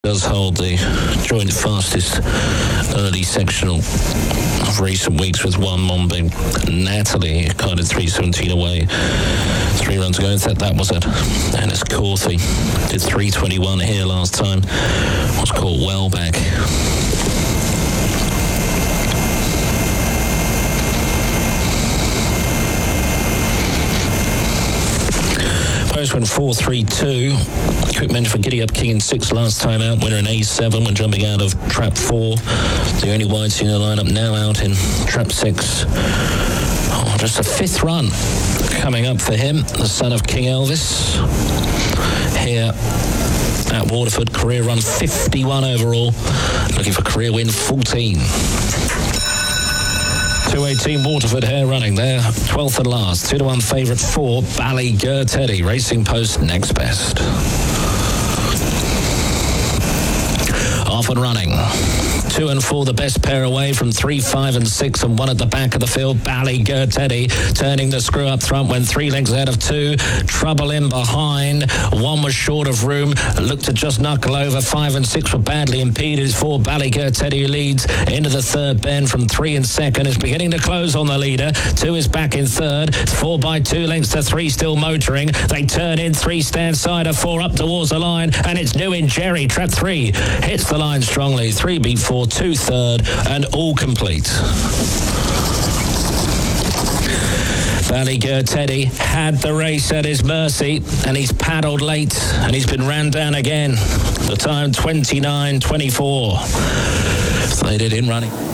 Does hold the joint fastest early sectional of recent weeks with one Monbing. Natalie kind of 3:17 away. 3 runs ago. That was it. Ennis Corthy did 3:21 here last time. Was caught well back. Post went 4-3-2. Quick mention for Giddy Up King in 6 last time out. Winner in A7 when jumping out of trap 4. The only wide senior lineup now out in trap 6. Oh, just a 5th run coming up for him. The son of King Elvis. Here at Waterford. Career run 51 overall. Looking for career win 14. 2:18 Waterford Hare running there, 12th and last. 2-1 favourite 4, Ballygurteddy. Racing Post next best. Off and running. 2 and 4, the best pair away from 3, 5 and 6, and 1 at the back of the field. Ballygurteddy turning the screw up front when 3 lengths ahead of 2. Trouble in behind. 1 was short of room. Looked to just knuckle over. 5 and 6 were badly impeded. 4 Ballygurteddy leads into the 3rd bend from 3 in 2nd. Is beginning to close on the leader. 2 is back in 3rd. 4 by 2 lengths to 3 still motoring. They turn in. 3 stand side of 4 up towards the line, and it's New in Jerry. Trap 3 hits the line strongly. 3 beat 4. 2 third, and all complete. Ballygurteddy had the race at his mercy, and he's paddled late, and he's been ran down again. The time 29:24. So they did in running.